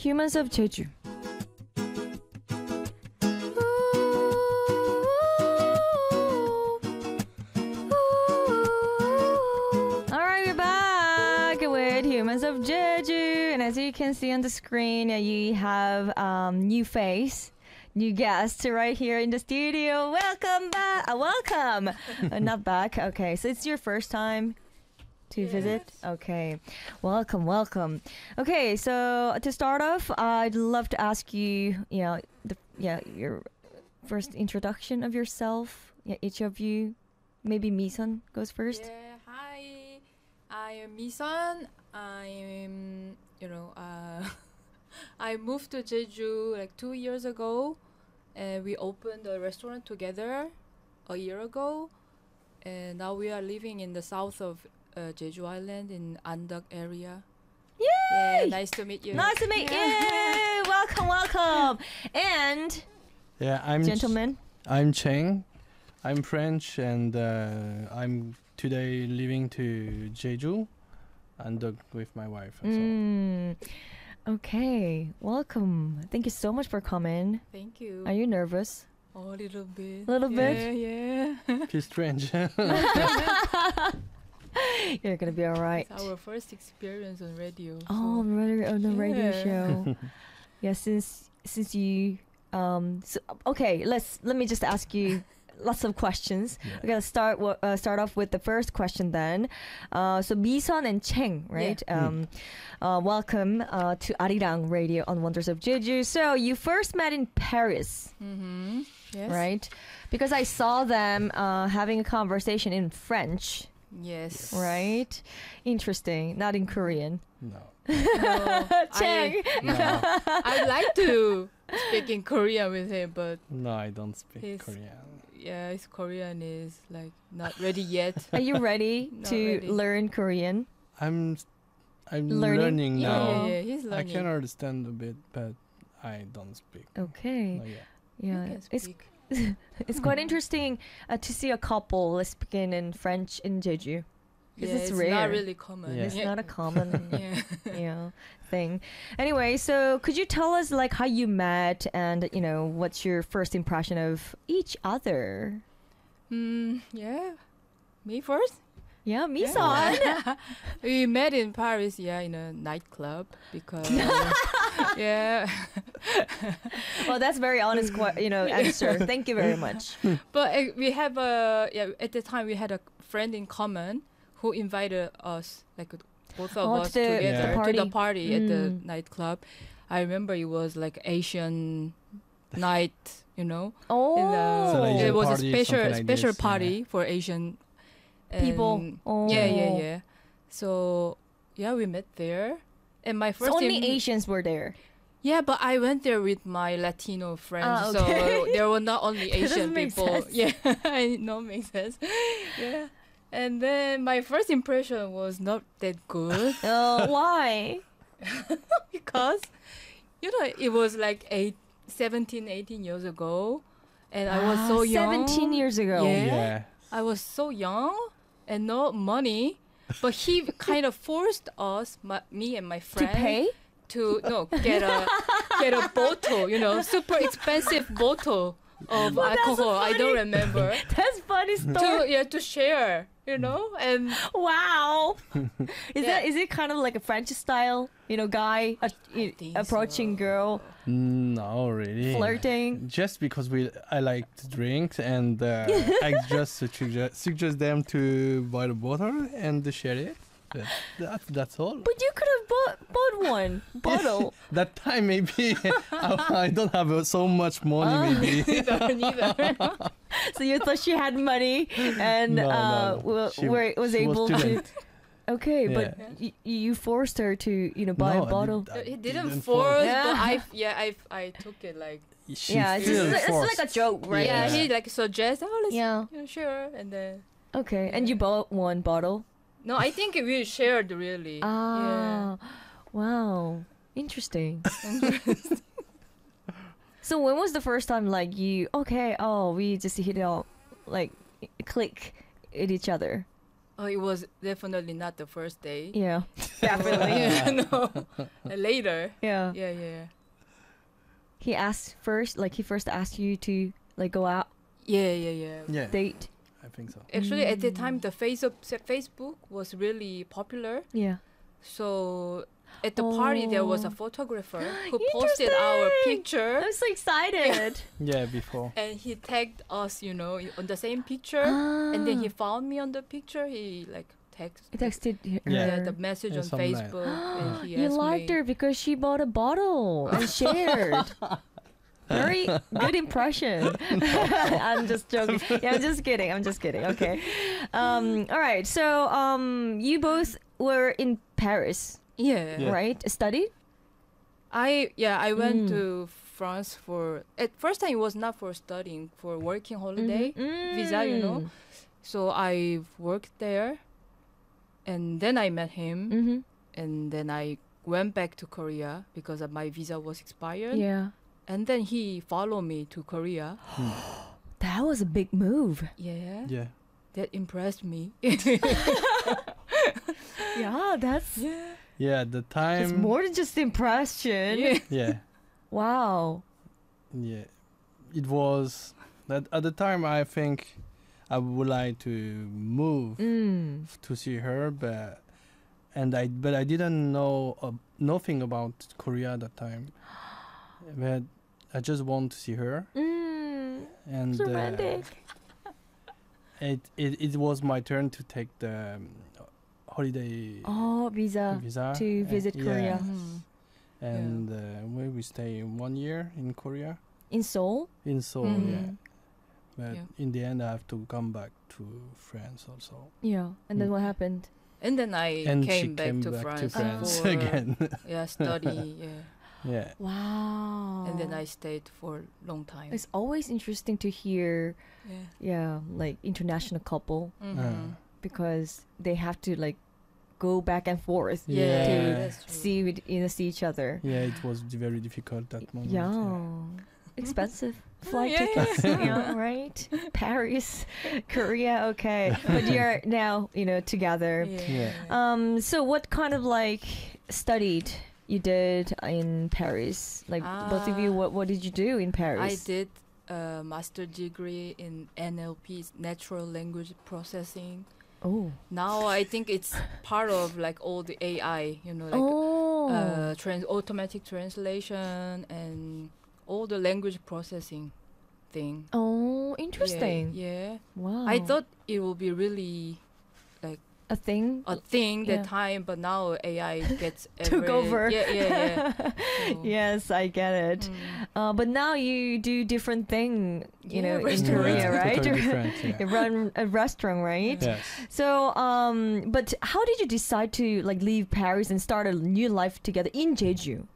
Humans of Jeju. Alright, we're back with Humans of Jeju. And as you can see on the screen, you have new face. New guest right here in the studio. Welcome back. Welcome. Not back. Okay, so it's your first time to visit? Okay. Welcome. Okay, so to start off, I'd love to ask you, your first introduction of yourself. Yeah, each of you. Maybe Misun goes first. Yeah, hi. I am Misun. I'm, I moved to Jeju like 2 years ago, and we opened a restaurant together a year ago, and now we are living in the south of Jeju Island in Andok area. Yay! Yeah, nice to meet you. Nice to meet you. Welcome. And I'm gentlemen. I'm Cheng. I'm French, and I'm today living to Jeju, and with my wife. Okay, welcome. Thank you so much for coming. Thank you. Are you nervous? Oh, a little bit. Yeah. Feels strange. You're gonna be all right. It's our first experience on radio. Oh, on the radio show. Yeah, since you okay, let me just ask you lots of questions. Yeah. We're gonna start off with the first question then. So Misun and Cheng, right? Yeah. Welcome to Arirang Radio on Wonders of Jeju. So you first met in Paris, Yes. right? Because I saw them having a conversation in French, Yes. right? Interesting. Not in Korean. No. No, Cheng. I'd like to speak in Korean with him, but No, I don't speak He's- Korean. yeah, his Korean is like not ready yet. Are you ready Not to ready. learn Korean? I'm Learning? learning Yeah, now. Yeah, he's I learning. can understand a bit, but I don't speak. Okay. Not yet. Yeah. You can It's speak. it's quite interesting to see a couple speaking in French in Jeju. Yeah, it's it's rare. not really common. Yeah. It's not a common yeah. thing. Anyway, so could you tell us like how you met and what's your first impression of each other? Yeah. Me first? Yeah, Misun. We met in Paris, in a nightclub because yeah. Well, that's very honest, answer. Thank you very much. But we have at the time we had a friend in common who invited us, like both of us to the together party. to the party at the nightclub. I remember it was like Asian night, Oh, So like it was a party, something like special this, party for Asian people. and- Oh. Yeah. So we met there, and my first So only im- Asians were there. Yeah, but I went there with my Latino friends, okay. so there were not only That doesn't Asian make people. sense. Yeah, I know, makes sense. Yeah, and then my first impression was not that good Oh, why? because, it was like 17, 18 years ago, and I was so young. 17 years ago. Yeah. Yeah. I was so young and no money, but he kind of forced us, me and my To friend, pay? to get a bottle, super expensive bottle of alcohol. I don't remember. That's funny story. To share, and Wow. Yeah. Is it kind of like a French style, guy think approaching so. girl, No, really. flirting? Just because I like to drink, and I just suggest them to buy the bottle and share it. That's all. But you could have bought one bottle. That time maybe I don't have so much money. Maybe neither. So you thought she had money and No. She was was able to. student. Okay, Yeah. but you forced her to buy No, a bottle. I He didn't didn't force, Yeah. but I took it like She Yeah, it's, feel just, it's forced. like a joke, right? yeah. Yeah. He like suggested, let's Yeah. sure, and then Okay, and you bought one bottle. no, I think we shared really. Ah, wow, interesting. So when was the first time like you? Okay, we just hit it all, like click at each other. Oh, it was definitely not the first day. Yeah. Definitely. No. Later. Yeah. Yeah, yeah. He asked first, like he first asked you to like go out, Yeah, yeah, yeah. Yeah, date. I think so. Actually, at the time, the Facebook was really popular. Yeah. So at the party, there was a Oh. photographer who posted our Interesting. picture, I'm so excited. Yeah, before. and he tagged us, on the same picture. And then he found me on the picture. He like He texted her. Yeah, the message And on some line. Facebook, and he You asked liked me. her because she bought a bottle and shared. Very good impression. I'm just joking. Yeah, I'm just kidding. Okay. All right. So you both were in Paris, Yeah. Yeah. right? Studied? I went Mm. to France for at first time it was not for studying, for working holiday visa, Mm. So I worked there, and then I met him, Mm-hmm. and then I went back to Korea because my visa was expired. Yeah. And then he followed me to Korea. That was a big move. Yeah, Yeah. that impressed me. Yeah, that's Yeah, at the time. it's more than just impression. Yeah. Yeah. Wow. Yeah. It was that at the time I think I would like to move Mm. to see her, but I didn't know nothing about Korea at that time. But I just want to see her, Mm. and It's romantic. it was my turn to take the holiday Oh, visa visa to visit Korea. Mhm. and we stay 1 year in Korea In Seoul. in Seoul. Mhm. Yeah, but Yeah. in the end I have to come back to France also. Yeah. And then Mm. what happened? And then I And she came back came to back France, to France for again. study. Yeah. Yeah. Wow. And then I stayed for a long time. It's always interesting to hear, Yeah. yeah, like international couple Mhm. because they have to like go back and forth Yeah, to that's true. see each other. Yeah, it was very difficult that moment. Yeah. Expensive flight Yeah, tickets, yeah. yeah, right? Paris, Korea, okay. But you're now, together. Yeah. So what kind of like studied you did in Paris? Like both of you, what did you do in I Paris? did a master degree in NLP, natural language processing. Oh. Now I think it's part of like all the AI, automatic translation and all the language processing thing. Oh, interesting. Yeah. Wow. I thought it would be really a thing. a thing Yeah. that time, but now AI gets Took over. Yeah. So, Yes, I get it. But now you do different thing, Yeah, in restaurant. Korea, right? Totally different. You Yeah. run a restaurant, right? Yes. So, but how did you decide to like leave Paris and start a new life together in Jeju?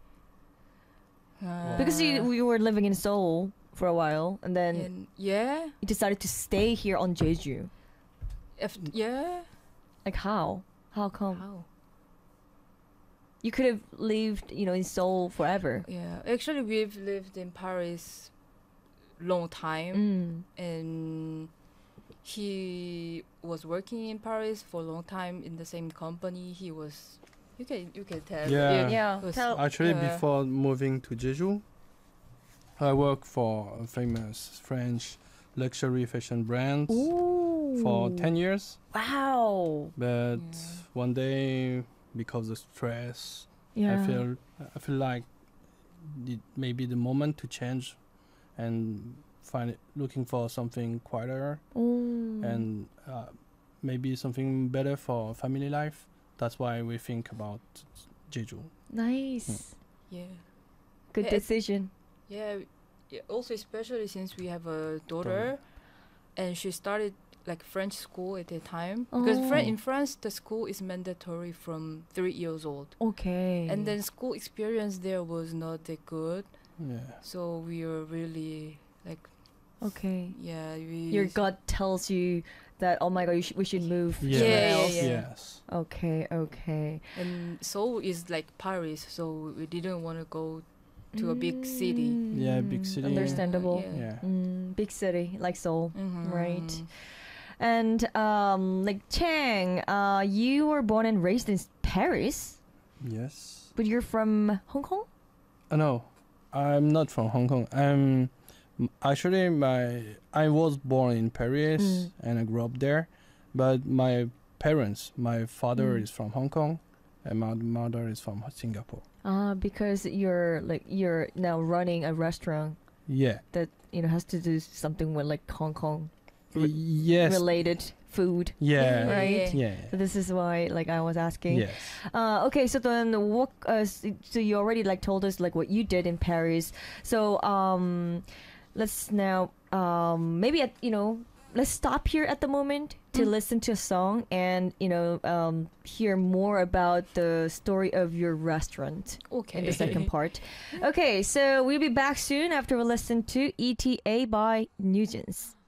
Because we were living in Seoul for a while, and then and yeah, you decided to stay here on Jeju. yeah. Like how? How come? How? You could have lived, in Seoul forever. Yeah, actually, we've lived in Paris long time, Mm. and he was working in Paris for a long time in the same company. He was, you can tell. Yeah. Yeah. was- Tell. Actually, Yeah. before moving to Jeju, I worked for a famous French luxury fashion brand for 10 years. Wow. But Yeah. one day, because of stress, Yeah. I feel like it may be the moment to change and looking for something quieter Mm. and maybe something better for family life. That's why we think about Jeju. Nice. Yeah. Good Yeah, decision. Yeah, also especially since we have a daughter, and she started like French school at the time because Oh. in France the school is mandatory from 3 years old, Okay. and then school experience there was not that good, Yeah. so we were really like okay. Your we gut tells you that, oh my god, we should move Yeah. somewhere Yeah, else. yeah. Yes. Okay. and Seoul is like Paris, so we didn't want to go to a big city. Yeah, big city. Understandable. Yeah. Yeah. Big city like Seoul. Mhm. Right. And like Chang, you were born and raised in Paris, Yes. but you're from Hong Kong? No, I'm not from Hong Kong. Actually I was born in Paris and I grew up there, but my father is from Hong Kong, and my mother is from Singapore. Because you're now running a restaurant Yeah. that has to do something with like Hong Kong Yes. related food. Yeah. Right? Yeah. So this is why like I was asking. Yes. Okay, so then what? So you already like told us like what you did in Paris. So let's now maybe let's stop here at the moment to listen to a song and hear more about the story of your restaurant Okay. in the second part. Okay, so we'll be back soon after we listen to ETA by Nugents.